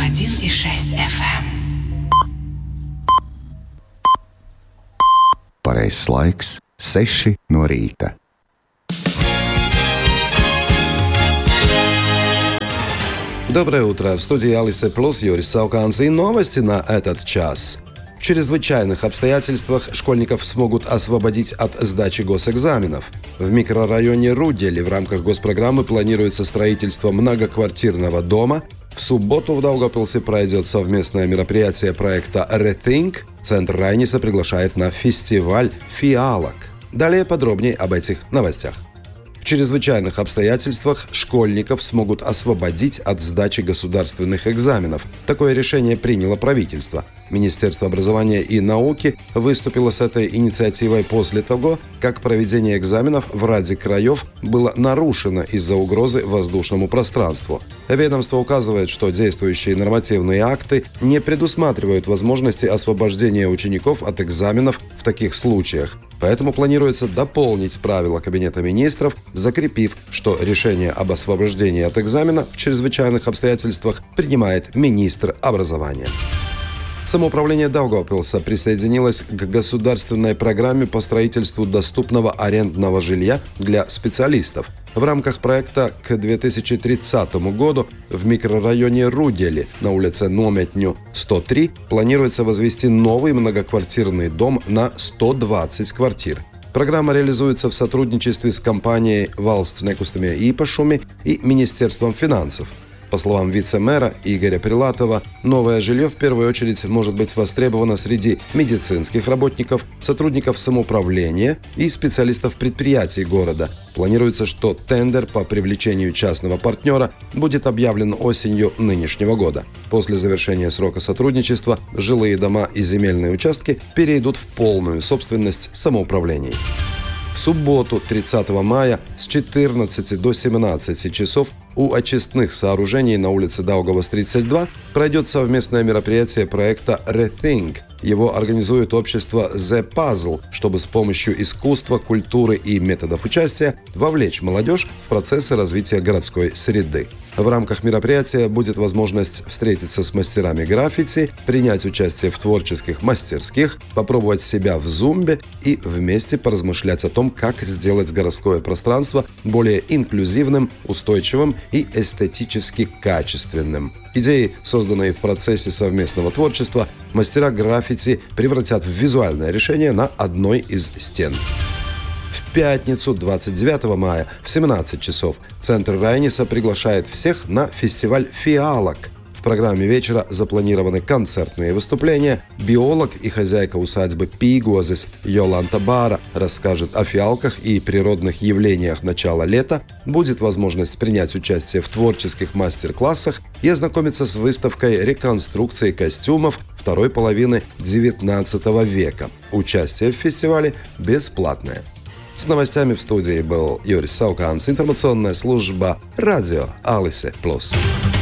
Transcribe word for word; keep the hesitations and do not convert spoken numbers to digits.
один и шесть эф эм. Pareizais laiks - seši no rīta. Доброе утро. В студии Алисе Плюс Юрий Сауканс и новости на этот час. В чрезвычайных обстоятельствах школьников смогут освободить от сдачи госэкзаменов. В микрорайоне Рудели в рамках госпрограммы планируется строительство многоквартирного дома. В субботу в Даугавпилсе пройдет совместное мероприятие проекта Rethink. Центр Райниса приглашает на фестиваль фиалок. Далее подробнее об этих новостях. В чрезвычайных обстоятельствах школьников смогут освободить от сдачи государственных экзаменов. Такое решение приняло правительство. Министерство образования и науки выступило с этой инициативой после того, как проведение экзаменов в ряде краев было нарушено из-за угрозы воздушному пространству. Ведомство указывает, что действующие нормативные акты не предусматривают возможности освобождения учеников от экзаменов в таких случаях. Поэтому планируется дополнить правила Кабинета министров, закрепив, что решение об освобождении от экзамена в чрезвычайных обстоятельствах принимает министр образования. Самоуправление Даугавпилса присоединилось к государственной программе по строительству доступного арендного жилья для специалистов. В рамках проекта к две тысячи тридцатому году в микрорайоне Рудели на улице Нометню сто три планируется возвести новый многоквартирный дом на сто двадцать квартир. Программа реализуется в сотрудничестве с компанией «Valsts nekustamie īpašumi» и Министерством финансов. По словам вице-мэра Игоря Прилатова, новое жилье в первую очередь может быть востребовано среди медицинских работников, сотрудников самоуправления и специалистов предприятий города. Планируется, что тендер по привлечению частного партнера будет объявлен осенью нынешнего года. После завершения срока сотрудничества жилые дома и земельные участки перейдут в полную собственность самоуправлений. В субботу, тридцатого мая, с четырнадцати до семнадцати часов у очистных сооружений на улице Даугавас тридцать два пройдет совместное мероприятие проекта Rethink. Его организует общество The Puzzle, чтобы с помощью искусства, культуры и методов участия вовлечь молодежь в процессы развития городской среды. В рамках мероприятия будет возможность встретиться с мастерами граффити, принять участие в творческих мастерских, попробовать себя в зумбе и вместе поразмышлять о том, как сделать городское пространство более инклюзивным, устойчивым и эстетически качественным. Идеи, созданные в процессе совместного творчества, мастера граффити превратят в визуальное решение на одной из стен. В пятницу, двадцать девятого мая, в семнадцать часов Центр Райниса приглашает всех на фестиваль фиалок. В программе вечера запланированы концертные выступления. Биолог и хозяйка усадьбы Пигозис Йоланта Бара расскажет о фиалках и природных явлениях начала лета. Будет возможность принять участие в творческих мастер-классах и ознакомиться с выставкой реконструкции костюмов второй половины девятнадцатого века. Участие в фестивале бесплатное. С новостями в студии был Юрий Сауканс, информационная служба радио Алисе Плюс.